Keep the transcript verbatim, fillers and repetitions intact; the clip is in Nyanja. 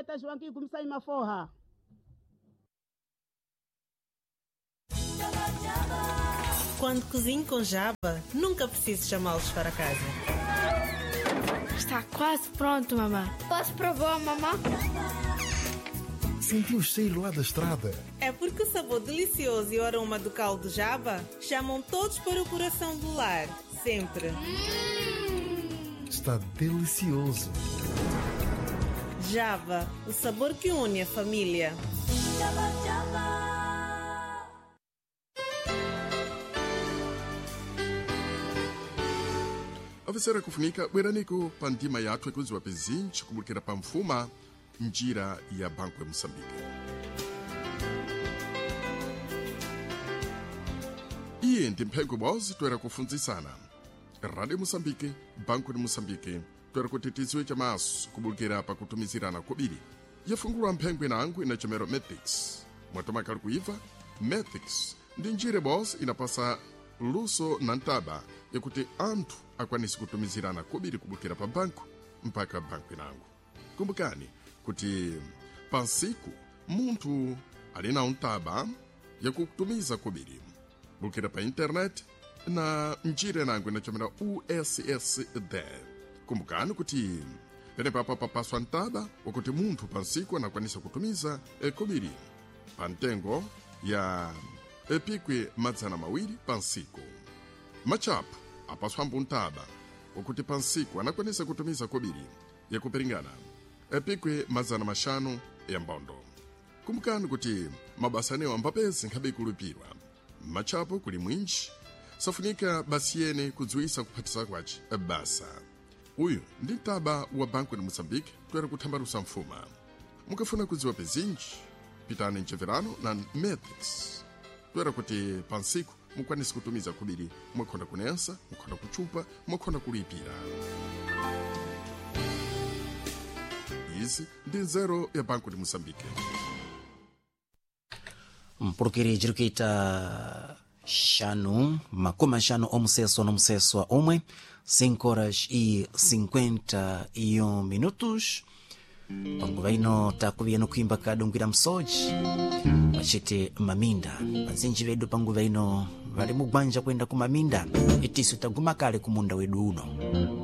baita Joanqui kumsai maforra. Quando cozinho com Jaba, nunca preciso chamá-los para casa. Está quase pronto, mamãe. Posso provar, mamãe? Sentiu o cheiro lá da estrada? É porque o sabor delicioso e o aroma do caldo Jaba chamam todos para o coração do lar. Sempre. Hum. Está delicioso. Jaba, o sabor que une a família. Jaba, Jaba. Avesera kufunika bweraniko pa ndima yathu ikuziwa pezinji kumulukira pa mfuma njira ya Banco ya Moçambique. Iye ndi mphengo bozi toera kufunzisana. Radio Moçambique, Banco de Moçambique, toera kutitiziwe chamaso kumulukira pa kutumizirana kobiri. Yafungulwa mphengo inangu ina chomero Methics. Mwatomaka kuiva, Methics ndi njira bozi inapasa luso na ntaba yakuti anthu akwanisi kutumizirana kobiri kubukira pa banco mpaka banco inangu. Kumbukani kuti pansiku munthu alina untaba yakutumiza kobiri bukira pa internet na njira inangu inachomera U S S D. Kumbukani kuti pene papa papaswa ntaba wakuti munthu pansiku anakwanisa kutumiza e kobiri pantengo ya epikwe madzana mawiri pansiku. Machapu apaswa mbuntaba ukuti pansiku anakwanisa kutumiza kobiri yakuperingana epikwe madzana mashanu ya mbondo. Kumbukani kuti mabasa anewa mbapezi nkhabe kulupirwa. Machapu kuli mwinji safunika basiyene kudziwisa kuphatisa kwaci basa. Uyu ndi ntaba wa Banco de Moçambique toera kuthambalusa mfuma. Mukafuna kudziwa pezinji pitani mcheverano na Methics. Toera kuti pansiku mukwanisi kutumiza kobiri mwakhonda kunensa, mwakhonda kuchupa, mwakhonda kulipira. Izi ndi nzero ya Banco de Moçambique. Mpulukiri jirukita shanu makoma shanu omuseso no museso omwe cinco horas e cinquenta e um minutos. Pangu vaino takuviano kuimba kadungwira msoji machete maminda panzinji vedu. Pangu vaino vali mugwanja kwenda kumaminda itisu taguma kale kumunda wedu uno.